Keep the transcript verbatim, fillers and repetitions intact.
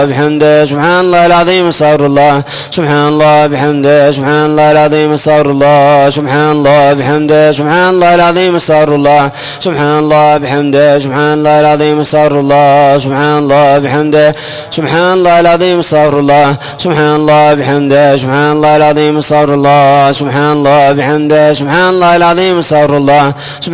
بحمده سبحان الله العظيم استغفر الله سبحان الله بحمده سبحان الله العظيم استغفر الله سبحان الله بحمده سبحان الله العظيم استغفر الله سبحان الله بحمده سبحان الله العظيم استغفر الله سبحان الله بحمده سبحان الله العظيم استغفر الله سبحان الله بحمده سبحان الله العظيم استغفر الله سبحان الله بحمده سبحان الله العظيم استغفر الله